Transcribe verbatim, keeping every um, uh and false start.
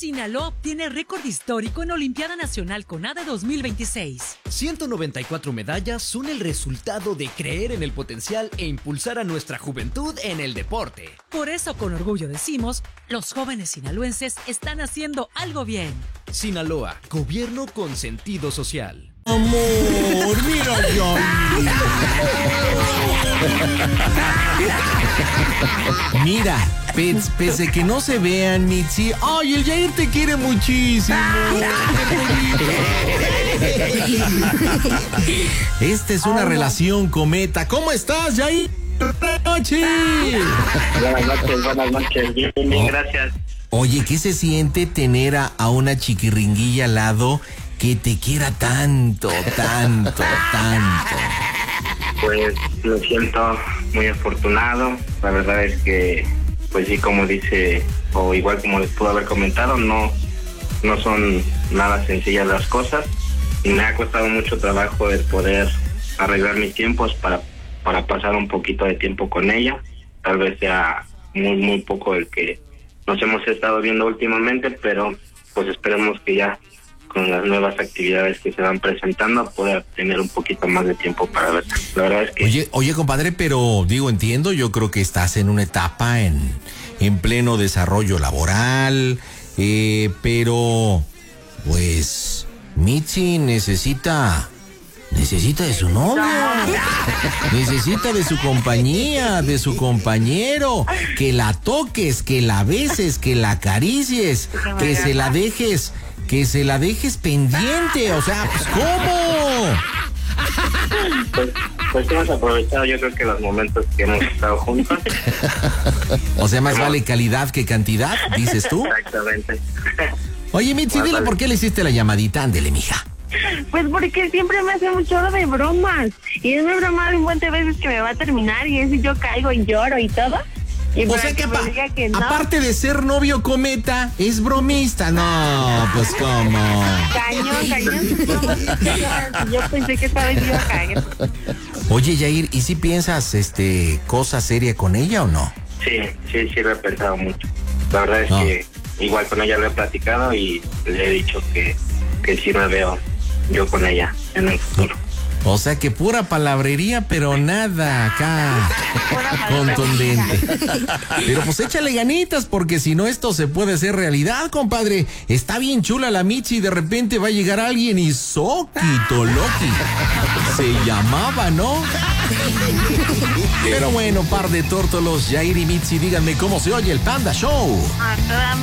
Sinaloa obtiene récord histórico en Olimpiada Nacional CONADE dos mil veintiséis. ciento noventa y cuatro medallas son el resultado de creer en el potencial e impulsar a nuestra juventud en el deporte. Por eso, con orgullo decimos, los jóvenes sinaloenses están haciendo algo bien. Sinaloa, gobierno con sentido social. Amor, mira yo. Mira, pese, pese que no se vean, Mitzi. Ay, el Jair te quiere muchísimo. Esta es una relación cometa. ¿Cómo estás, Jair? Buenas noches. Buenas noches, buenas noches. Bien, bien, gracias. Oye, ¿qué se siente tener a, a una chiquiringuilla al lado que te quiera tanto, tanto, tanto? Pues me siento muy afortunado. La verdad es que, pues sí, como dice, o igual como les pudo haber comentado, no, no son nada sencillas las cosas. Y me ha costado mucho trabajo el poder arreglar mis tiempos para, para pasar un poquito de tiempo con ella. Tal vez sea muy, muy poco el que nos hemos estado viendo últimamente, pero pues esperemos que ya con las nuevas actividades que se van presentando pueda tener un poquito más de tiempo para ver. La verdad es que... Oye, oye, compadre, pero digo, entiendo, yo creo que estás en una etapa en, en pleno desarrollo laboral, eh, pero pues Mitzi necesita... Necesita de su novio, necesita de su compañía, de su compañero, que la toques, que la beses, que la acaricies, que se la dejes, que se la dejes pendiente, o sea, pues ¿cómo? Pues, pues hemos aprovechado, yo creo que los momentos que hemos estado juntos. O sea, más vale calidad que cantidad, dices tú. Exactamente. Oye, Mitzi, dile por qué le hiciste la llamadita, ándele, mija. Pues porque siempre me hace mucho de bromas. Y él me broma un buen de veces que me va a terminar y eso yo caigo y lloro y todo. Y O sea que, apa- que no. aparte de ser novio cometa, es bromista. No, pues cómo. Cañón, cañón. Yo pensé que esta vez iba a caer. Oye, Jair, ¿y si piensas este cosa seria con ella o no? Sí, sí, sí lo he pensado mucho. La verdad es no. que igual con ella lo he platicado y le he dicho que, que sí me veo yo con ella en el futuro. O sea que pura palabrería, pero nada acá contundente. Pero pues échale ganitas, porque si no esto se puede hacer realidad, compadre. Está bien chula la Mitzi y de repente va a llegar alguien y Soquito Loki se llamaba, ¿no? Pero bueno, par de tórtolos, Jair y Mitzi, díganme cómo se oye el Panda Show. A toda